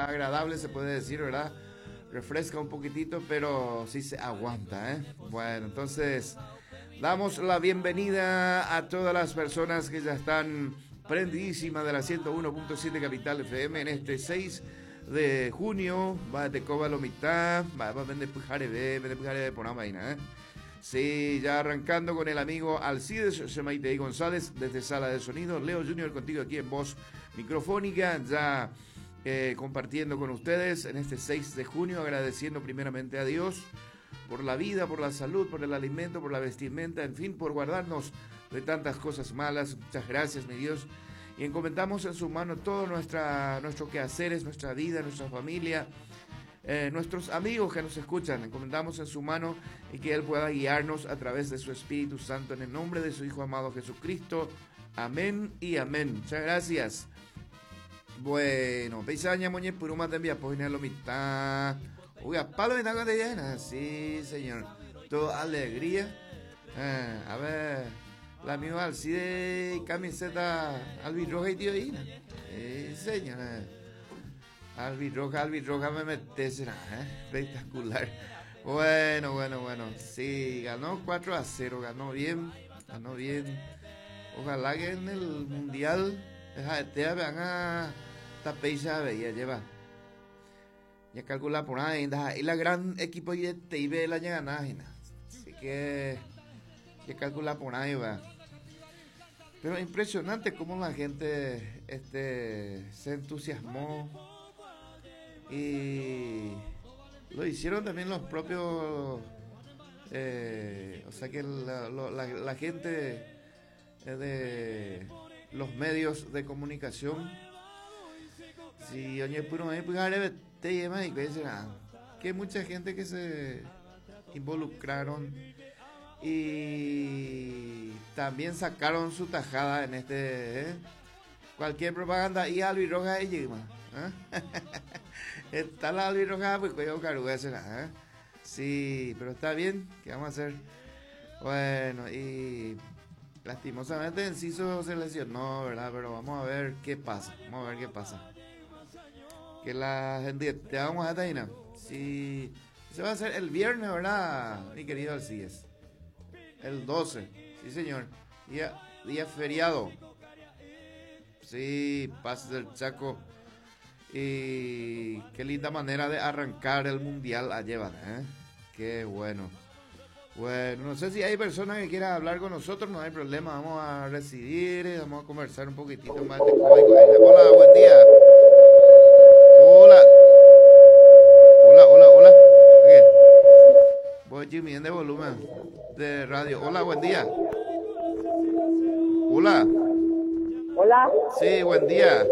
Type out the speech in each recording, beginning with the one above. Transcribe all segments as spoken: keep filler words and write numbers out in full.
temperatura agradable, se puede decir, ¿verdad? Refresca un poquitito, pero sí se aguanta, ¿eh? Bueno, entonces damos la bienvenida a todas las personas que ya están prendidísimas de la ciento uno punto siete Capital F M en este seis de junio. Va de coba la mitad, va a vender pujarebe, vender pujarebe por una vaina, ¿eh? Sí, ya arrancando con el amigo Alcides Semaitei González desde Sala de Sonido. Leo Junior contigo aquí en Voz Microfónica, ya eh, compartiendo con ustedes en este seis de junio, agradeciendo primeramente a Dios por la vida, por la salud, por el alimento, por la vestimenta, en fin, por guardarnos de tantas cosas malas. Muchas gracias, mi Dios. Y encomendamos en su mano todo nuestra, nuestro quehaceres, nuestra vida, nuestra familia, eh, nuestros amigos que nos escuchan. Encomendamos en su mano y que Él pueda guiarnos a través de su Espíritu Santo en el nombre de su Hijo amado Jesucristo. Amén y amén. Muchas gracias. Bueno, peisaña moñe puruma te envía pues lo mitad. Oiga, palo de taco de llena. Sí, señor. Toda alegría. Eh, a ver, la misma Alcide camiseta albirroja y tío Ina. Sí, señor. Albirroja, albirroja me metes, ¿eh? Espectacular. Bueno, bueno, bueno. Sí, ganó cuatro a cero, ganó bien, ganó bien. Ojalá que en el mundial te van a tapeisa veía lleva. Ya calcula por ahí, y la gran equipo de T I B la llega nájena. Así que ya calcula por ahí va. Pero impresionante cómo la gente este se entusiasmó y lo hicieron también los propios eh, o sea que la, la, la gente de los medios de comunicación. Sí, oye, puro me te llama y que mucha gente que se involucraron y también sacaron su tajada en este ¿eh? Cualquier propaganda y albirroja y llega ¿eh? Está la albirroja pues coño caruga será ¿eh? Sí, pero está bien, ¿qué vamos a hacer? Bueno, y lastimosamente Enciso se lesionó, ¿verdad? Pero vamos a ver qué pasa. Vamos a ver qué pasa. Que la gente te vamos a Taina. Sí, se va a hacer el viernes, ¿verdad? Mi querido Alcides. El doce. Sí, señor. Día, día feriado. Sí, pases del Chaco. Y qué linda manera de arrancar el mundial a llevar, ¿eh? Qué bueno. Bueno, no sé si hay personas que quieran hablar con nosotros, no hay problema, vamos a recibir, vamos a conversar un poquitito más. Hola, buen día. Hola. Hola, hola, hola. Okay. Voy disminuyendo de volumen de radio. Hola, buen día. Hola. Hola. Sí, buen día.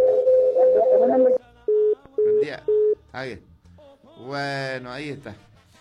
Buen día. Ahí. Bueno, ahí está.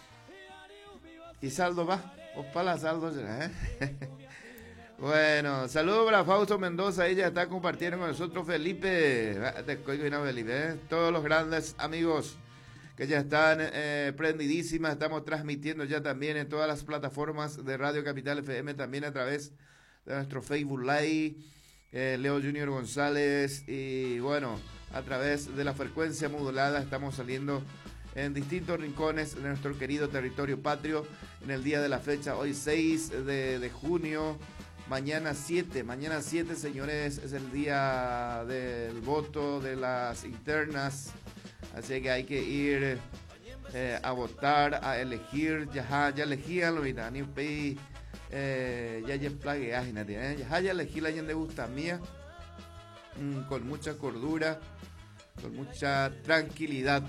¿Y Saldo va? ¿O para Saldo será, eh? Bueno, saludos para Fausto Mendoza, ella está compartiendo con nosotros Felipe, te Felipe, ¿eh? Todos los grandes amigos que ya están eh, prendidísimas, estamos transmitiendo ya también en todas las plataformas de Radio Capital F M, también a través de nuestro Facebook Live, eh, Leo Junior González, y bueno, a través de la frecuencia modulada estamos saliendo en distintos rincones de nuestro querido territorio patrio en el día de la fecha, hoy seis de, de junio. Mañana siete, mañana siete, señores, es el día del voto de las internas, así que hay que ir eh, a votar, a elegir, ya, ya elegían lo mismo, ni un país, eh, ya ya plague, ya ya elegí la gente gusta mía, mm, con mucha cordura, con mucha tranquilidad,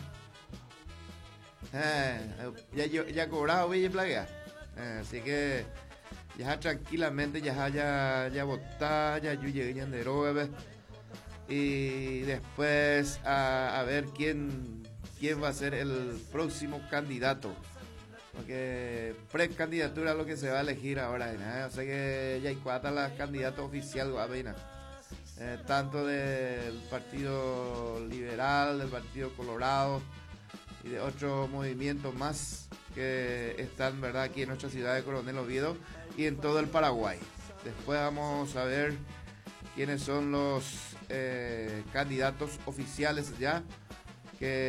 eh, ya ya, ya cobrado, oye, plague, eh, así que ya tranquilamente ya ya ya votar, ya yo llegué de droga y después a, a ver quién quién va a ser el próximo candidato, porque precandidatura es lo que se va a elegir ahora, ¿eh? O sea que ya hay cuatro las candidatos oficiales, eh, tanto del Partido Liberal, del Partido Colorado y de otros movimientos más que están, verdad, aquí en nuestra ciudad de Coronel Oviedo y en todo el Paraguay. Después vamos a ver quiénes son los eh, candidatos oficiales ya que